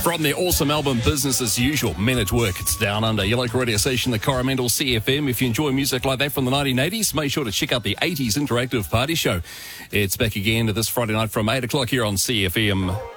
From their awesome album Business as Usual, Men at Work, it's Down Under, your local radio station, the Coromandel CFM. If you enjoy music like that from the 1980s, make sure to check out the 80s Interactive Party Show. It's back again this Friday night from 8 o'clock here on CFM.